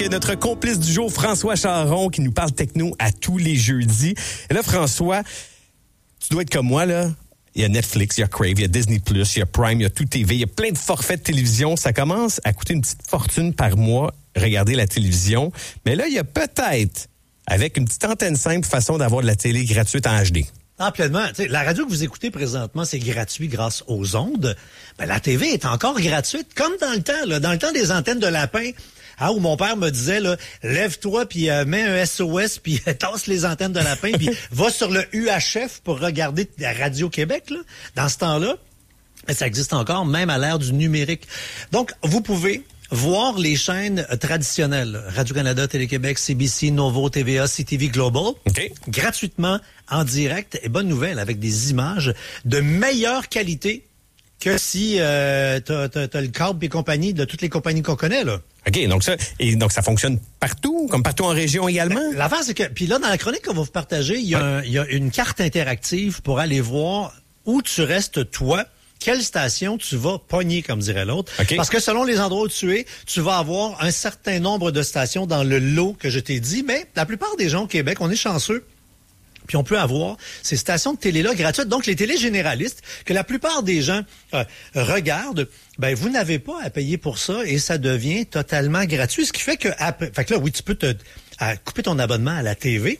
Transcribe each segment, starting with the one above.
Notre complice du jour, François Charon, qui nous parle techno à tous les jeudis. Et là, François, tu dois être comme moi, là. Il y a Netflix, il y a Crave, il y a Disney+, il y a Prime, il y a Tout TV, il y a plein de forfaits de télévision. Ça commence à coûter une petite fortune par mois, regarder la télévision. Mais là, il y a peut-être, avec une petite antenne simple, façon d'avoir de la télé gratuite en HD. Amplement. La radio que vous écoutez présentement, c'est gratuit grâce aux ondes. Ben, la TV est encore gratuite, comme dans le temps, là, dans le temps des antennes de lapin. Où mon père me disait, là, lève-toi, puis mets un SOS, puis tasse les antennes de lapin, puis va sur le UHF pour regarder la Radio-Québec. Là. Dans ce temps-là, ça existe encore, même à l'ère du numérique. Donc, vous pouvez voir les chaînes traditionnelles, Radio-Canada, Télé-Québec, CBC, Novo, TVA, CTV Global, gratuitement, en direct, et bonne nouvelle, avec des images de meilleure qualité que si t'as le câble et compagnie de toutes les compagnies qu'on connaît, là. OK, donc ça fonctionne partout, comme partout en région également? L'affaire, c'est que, puis là, dans la chronique qu'on va vous partager, il y a une carte interactive pour aller voir où tu restes, toi, quelle station tu vas pogner, comme dirait l'autre. Okay. Parce que selon les endroits où tu es, tu vas avoir un certain nombre de stations dans le lot que je t'ai dit, mais la plupart des gens au Québec, on est chanceux. Puis on peut avoir ces stations de télé-là gratuites. Donc, les télés généralistes, que la plupart des gens regardent, ben vous n'avez pas à payer pour ça et ça devient totalement gratuit. Ce qui fait que, fait que là, oui, tu peux couper ton abonnement à la TV.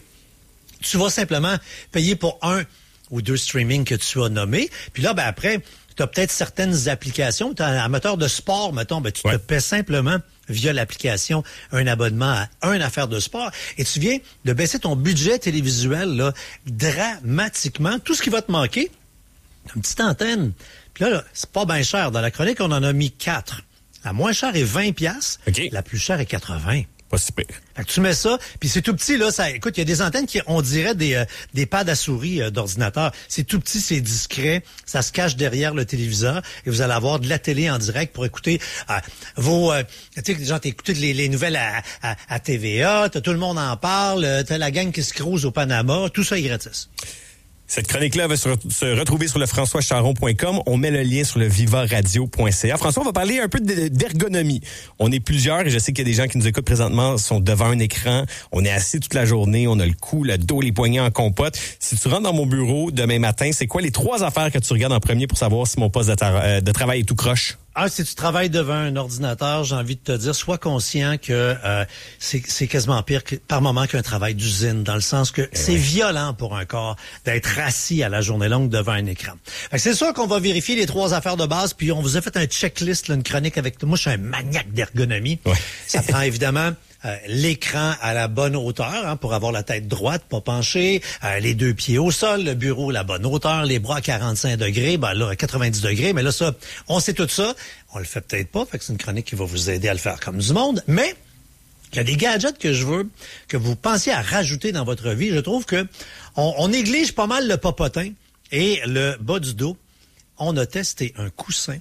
Tu vas simplement payer pour un ou deux streamings que tu as nommés. Puis là, ben après, tu as peut-être certaines applications. Tu as un amateur de sport, mettons, ben tu te paies simplement via l'application un abonnement à une affaire de sport. Et tu viens de baisser ton budget télévisuel là, dramatiquement. Tout ce qui va te manquer, une petite antenne. Puis là, c'est pas bien cher. Dans la chronique, on en a mis 4. La moins chère est 20$. Okay. La plus chère est 80$. Pas super. Fait que tu mets ça, puis c'est tout petit, là. Ça, écoute, il y a des antennes qui, on dirait des pads à souris d'ordinateur. C'est tout petit, c'est discret. Ça se cache derrière le téléviseur et vous allez avoir de la télé en direct pour écouter vos... tu sais, genre, t'écoutes les nouvelles à TVA, tout le monde en parle, t'as la gang qui se crouse au Panama, tout ça est gratis. Cette chronique-là va se retrouver sur le françoischaron.com. On met le lien sur le vivaradio.ca. François, on va parler un peu d'ergonomie. On est plusieurs et je sais qu'il y a des gens qui nous écoutent présentement, sont devant un écran. On est assis toute la journée, on a le cou, le dos, les poignets en compote. Si tu rentres dans mon bureau demain matin, c'est quoi les 3 affaires que tu regardes en premier pour savoir si mon poste de travail est tout croche? Si tu travailles devant un ordinateur, j'ai envie de te dire, sois conscient que c'est quasiment pire par moment qu'un travail d'usine, dans le sens que c'est violent pour un corps d'être assis à la journée longue devant un écran. Fait que c'est sûr qu'on va vérifier les 3 affaires de base, puis on vous a fait un checklist, là, une chronique avec... Moi, je suis un maniaque d'ergonomie. Ouais. Ça prend évidemment... l'écran à la bonne hauteur pour avoir la tête droite, pas penchée, les 2 pieds au sol, le bureau à la bonne hauteur, les bras à 45 degrés, ben là à 90 degrés, mais là ça, on sait tout ça, on le fait peut-être pas, fait que c'est une chronique qui va vous aider à le faire comme du monde, mais il y a des gadgets que je veux que vous pensiez à rajouter dans votre vie. Je trouve que on néglige pas mal le popotin et le bas du dos. On a testé un coussin.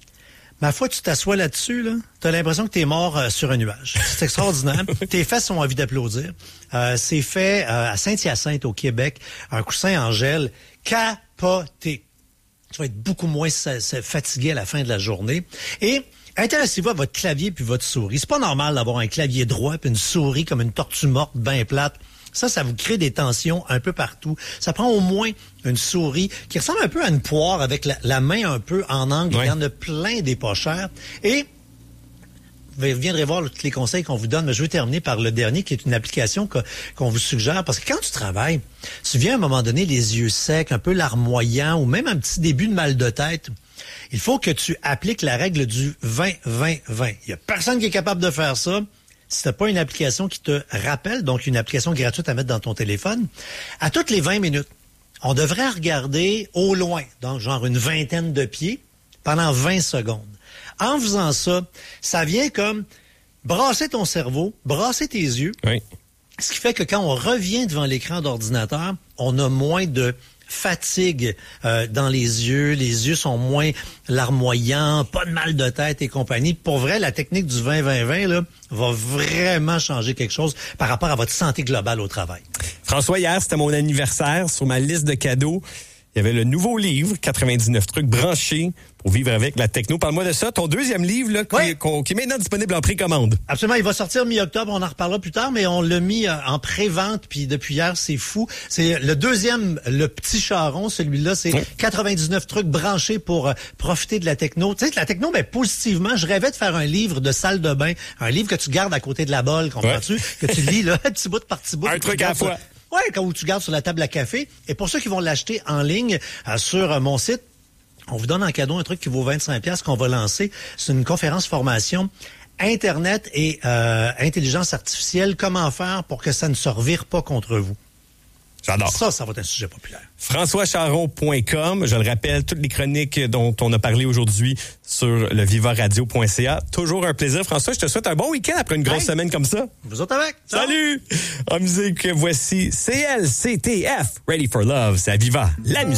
Ma foi, tu t'assois là-dessus, là, t'as l'impression que t'es mort sur un nuage. C'est extraordinaire. Tes fesses ont envie d'applaudir. C'est fait à Saint-Hyacinthe, au Québec. Un coussin en gel capoté. Tu vas être beaucoup moins fatigué à la fin de la journée. Et intéressez-vous à votre clavier puis votre souris. C'est pas normal d'avoir un clavier droit puis une souris comme une tortue morte bien plate. Ça vous crée des tensions un peu partout. Ça prend au moins une souris qui ressemble un peu à une poire avec la main un peu en angle. Ouais. Il y en a plein des pas chers. Et vous viendrez voir tous les conseils qu'on vous donne, mais je veux terminer par le dernier qui est une application qu'on vous suggère. Parce que quand tu travailles, tu viens à un moment donné les yeux secs, un peu larmoyants ou même un petit début de mal de tête. Il faut que tu appliques la règle du 20-20-20. Il y a personne qui est capable de faire ça. Si t'as pas une application qui te rappelle, donc une application gratuite à mettre dans ton téléphone, à toutes les 20 minutes, on devrait regarder au loin, donc genre une vingtaine de pieds, pendant 20 secondes. En faisant ça, ça vient comme brasser ton cerveau, brasser tes yeux, oui. Ce qui fait que quand on revient devant l'écran d'ordinateur, on a moins de fatigue dans les yeux sont moins larmoyants, pas de mal de tête et compagnie. Pour vrai, la technique du 20-20-20 là, va vraiment changer quelque chose par rapport à votre santé globale au travail. François, hier, c'était mon anniversaire. Sur ma liste de cadeaux, il il y avait le nouveau livre, 99 trucs branchés pour vivre avec la techno. Parle-moi de ça. Ton deuxième livre, là, qui est maintenant disponible en précommande. Absolument. Il va sortir mi-octobre. On en reparlera plus tard, mais on l'a mis en pré-vente. Puis depuis hier, c'est fou. C'est le deuxième, le petit charron. Celui-là, c'est 99 trucs branchés pour profiter de la techno. Tu sais, la techno, mais positivement, je rêvais de faire un livre de salle de bain. Un livre que tu gardes à côté de la bolle, comprends-tu? Que tu lis, là, petit bout par petit bout. Un truc à la fois. Oui, où tu gardes sur la table à café. Et pour ceux qui vont l'acheter en ligne sur mon site, on vous donne en cadeau un truc qui vaut 25$ qu'on va lancer. C'est une conférence formation Internet et intelligence artificielle. Comment faire pour que ça ne se revire pas contre vous? J'adore. Ça va être un sujet populaire. FrançoisCharron.com. Je le rappelle, toutes les chroniques dont on a parlé aujourd'hui sur le vivaradio.ca. Toujours un plaisir. François, je te souhaite un bon week-end après une grosse semaine comme ça. Vous autres avec. Salut! En musique, voici CLCTF, Ready for Love. C'est à Viva, la musique.